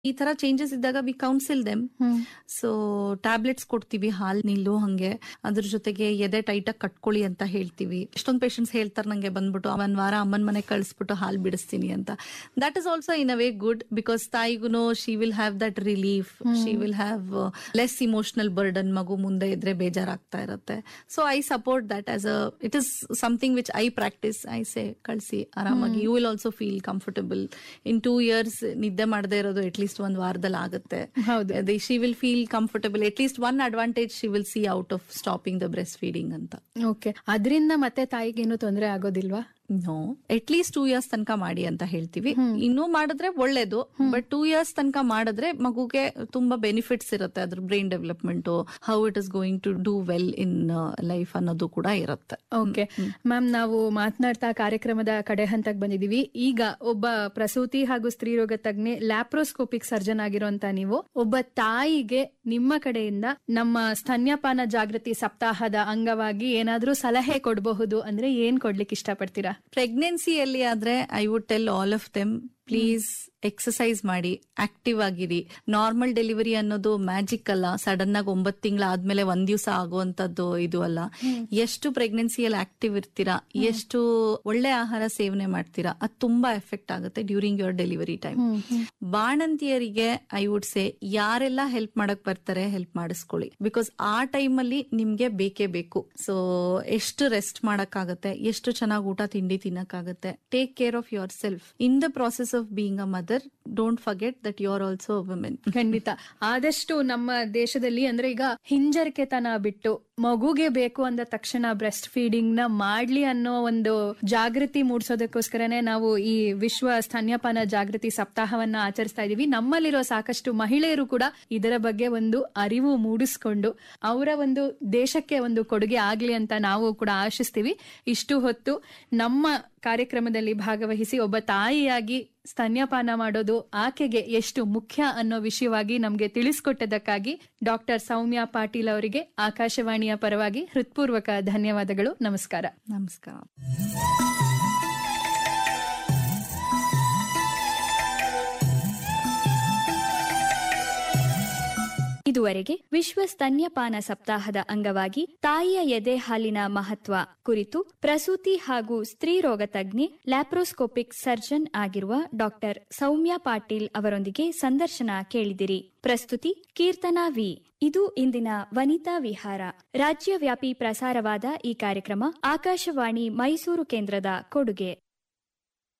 ಈ ತರ ಚೇಂಜಸ್ ಇದ್ದಾಗ V council them. So tablets ಕೊಡ್ತೀವಿ, ಹಾಲ್ ನಿಲ್ಲು ಹಂಗೆ, ಅದ್ರ ಜೊತೆಗೆ ಎದೆ ಟೈಟ್ ಆಗಿ ಕಟ್ಕೊಳ್ಳಿ ಅಂತ ಹೇಳ್ತೀವಿ. ಎಷ್ಟೊಂದು ಪೇಷಂಟ್ಸ್ ಹೇಳ್ತಾರೆ ನಂಗೆ ಬಂದ್ಬಿಟ್ಟು ಒಂದ್ ವಾರ ಅಮ್ಮನ ಮನೆ ಕಳಿಸ್ಬಿಟ್ಟು ಹಾಲ್ ಬಿಡಿಸ್ತೀನಿ ಅಂತ. That is also in a way good, because ತಾಯಿಗೂ she will have that relief, she will have less emotional burden. ಮಗು ಮುಂದೆ ಇದ್ರೆ ಬೇಜಾರಾಗ್ತಾ ಇರುತ್ತೆ. So I support that as a, it is something which I practice. I say ಕಳಿಸಿ ಆರಾಮಾಗಿ, you will also feel comfortable. In 2 years ನಿದ್ದೆ ಮಾಡದೇ ಇರೋದು at least ಒಂದ್ ವಾರದಲ್ಲಿ ಆಗುತ್ತೆ. She will feel comfortable. At least one advantage she will see out of stopping the breast feeding ಅಂತ. Okay, ಅದರಿಂದ ಮತ್ತೆ ತಾಯಿಗೇನು ತೊಂದರೆ ಆಗೋದಿಲ್ವಾ? ನೋ, ಅಟ್ ಲೀಸ್ಟ್ 2 years ತನಕ ಮಾಡಿ ಅಂತ ಹೇಳ್ತೀವಿ. ಇನ್ನೂ ಮಾಡಿದ್ರೆ ಒಳ್ಳೇದು, ಬಟ್ 2 years ತನಕ ಮಾಡಿದ್ರೆ ಮಗುಗೆ ತುಂಬಾ ಬೆನಿಫಿಟ್ಸ್ ಇರುತ್ತೆ. ಅದ್ರ brain development, how it is going to do well in life ಅನ್ನೋದು ಕೂಡ ಇರುತ್ತೆ. ಓಕೆ ಮ್ಯಾಮ್, ನಾವು ಮಾತನಾಡ್ತಾ ಕಾರ್ಯಕ್ರಮದ ಕಡೆ ಹಂತಕ್ಕೆ ಬಂದಿದೀವಿ. ಈಗ ಒಬ್ಬ ಪ್ರಸೂತಿ ಹಾಗೂ ಸ್ತ್ರೀ ರೋಗ ತಜ್ಞೆ, ಲ್ಯಾಪ್ರೋಸ್ಕೋಪಿಕ್ ಸರ್ಜನ್ ಆಗಿರುವಂತ ನೀವು, ಒಬ್ಬ ತಾಯಿಗೆ ನಿಮ್ಮ ಕಡೆಯಿಂದ ನಮ್ಮ ಸ್ತನ್ಯಪಾನ ಜಾಗೃತಿ ಸಪ್ತಾಹದ ಅಂಗವಾಗಿ ಏನಾದ್ರೂ ಸಲಹೆ ಕೊಡಬಹುದು ಅಂದ್ರೆ ಏನ್ ಕೊಡ್ಲಿಕ್ಕೆ ಇಷ್ಟಪಡ್ತೀರಾ? ಪ್ರೆಗ್ನೆನ್ಸಿಯಲ್ಲಿ ಆದ್ರೆ I would tell all of them, please exercise ಮಾಡಿ, ಆಕ್ಟಿವ್ ಆಗಿರಿ. ನಾರ್ಮಲ್ ಡೆಲಿವರಿ ಅನ್ನೋದು ಮ್ಯಾಜಿಕ್ ಅಲ್ಲ, ಸಡನ್ ಆಗಿ 9 ತಿಂಗಳ ಆದ್ಮೇಲೆ 1 ದಿವಸ ಆಗುವಂತದ್ದು ಇದು ಅಲ್ಲ. ಎಷ್ಟು ಪ್ರೆಗ್ನೆನ್ಸಿಯಲ್ಲಿ ಆಕ್ಟಿವ್ ಇರ್ತೀರಾ, ಎಷ್ಟು ಒಳ್ಳೆ ಆಹಾರ ಸೇವನೆ ಮಾಡ್ತೀರಾ, ಅದು ತುಂಬಾ ಎಫೆಕ್ಟ್ ಆಗುತ್ತೆ during your delivery time. ಬಾಣಂತಿಯರಿಗೆ I would say, ಯಾರೆಲ್ಲ ಹೆಲ್ಪ್ ಮಾಡಕ್ ಬರ್ತಾರೆ ಹೆಲ್ಪ್ ಮಾಡಿಸ್ಕೊಳ್ಳಿ, ಬಿಕಾಸ್ ಆ ಟೈಮ್ ಅಲ್ಲಿ ನಿಮ್ಗೆ ಬೇಕೇ ಬೇಕು. ಸೊ ಎಷ್ಟು ರೆಸ್ಟ್ ಮಾಡಕ್ಕಾಗತ್ತೆ, ಎಷ್ಟು ಚೆನ್ನಾಗಿ ಊಟ ತಿಂಡಿ ತಿನ್ನಕ್ಕಾಗತ್ತೆ, take care of your self in the process of being a mother. Don't forget that you are also a woman. ಖಂಡಿತ. ಆದಷ್ಟು ನಮ್ಮ ದೇಶದಲ್ಲಿ ಅಂದ್ರೆ ಈಗ ಹಿಂಜರಿಕೆತನ ಬಿಟ್ಟು ಮಗುಗೆ ಬೇಕು ಅಂದ ತಕ್ಷಣ ಬ್ರೆಸ್ಟ್ ಫೀಡಿಂಗ್ ನ ಮಾಡ್ಲಿ ಅನ್ನೋ ಒಂದು ಜಾಗೃತಿ ಮೂಡಿಸೋದಕ್ಕೋಸ್ಕರನೇ ನಾವು ಈ ವಿಶ್ವ ಸ್ತನ್ಯಪಾನ ಜಾಗೃತಿ ಸಪ್ತಾಹವನ್ನ ಆಚರಿಸ್ತಾ ಇದೀವಿ. ನಮ್ಮಲ್ಲಿರೋ ಸಾಕಷ್ಟು ಮಹಿಳೆಯರು ಕೂಡ ಇದರ ಬಗ್ಗೆ ಒಂದು ಅರಿವು ಮೂಡಿಸ್ಕೊಂಡು ಅವರ ಒಂದು ದೇಶಕ್ಕೆ ಒಂದು ಕೊಡುಗೆ ಆಗ್ಲಿ ಅಂತ ನಾವು ಕೂಡ ಆಶಿಸ್ತೀವಿ. ಇಷ್ಟು ಹೊತ್ತು ನಮ್ಮ ಕಾರ್ಯಕ್ರಮದಲ್ಲಿ ಭಾಗವಹಿಸಿ ಒಬ್ಬ ತಾಯಿಯಾಗಿ ಸ್ತನ್ಯಪಾನ ಮಾಡೋದು ಆಕೆಗೆ ಎಷ್ಟು ಮುಖ್ಯ ಅನ್ನೋ ವಿಷಯವಾಗಿ ನಮಗೆ ತಿಳಿಸ್ಕೊಟ್ಟದಕ್ಕಾಗಿ ಡಾಕ್ಟರ್ ಸೌಮ್ಯ ಪಾಟೀಲ್ ಅವರಿಗೆ ಆಕಾಶವಾಣಿಯ ಪರವಾಗಿ ಹೃತ್ಪೂರ್ವಕ ಧನ್ಯವಾದಗಳು. ನಮಸ್ಕಾರ. ನಮಸ್ಕಾರ. ಇದುವರೆಗೆ ವಿಶ್ವ ಸ್ತನ್ಯಪಾನ ಸಪ್ತಾಹದ ಅಂಗವಾಗಿ ತಾಯಿಯ ಎದೆ ಹಾಲಿನ ಮಹತ್ವ ಕುರಿತು ಪ್ರಸೂತಿ ಹಾಗೂ ಸ್ತ್ರೀ ರೋಗ ತಜ್ಞೆ, ಲ್ಯಾಪ್ರೋಸ್ಕೋಪಿಕ್ ಸರ್ಜನ್ ಆಗಿರುವ ಡಾಕ್ಟರ್ ಸೌಮ್ಯ ಪಾಟೀಲ್ ಅವರೊಂದಿಗೆ ಸಂದರ್ಶನ ಕೇಳಿದಿರಿ. ಪ್ರಸ್ತುತಿ ಕೀರ್ತನಾ ವಿ. ಇದು ಇಂದಿನ ವನಿತಾ ವಿಹಾರ. ರಾಜ್ಯವ್ಯಾಪಿ ಪ್ರಸಾರವಾದ ಈ ಕಾರ್ಯಕ್ರಮ ಆಕಾಶವಾಣಿ ಮೈಸೂರು ಕೇಂದ್ರದ ಕೊಡುಗೆ.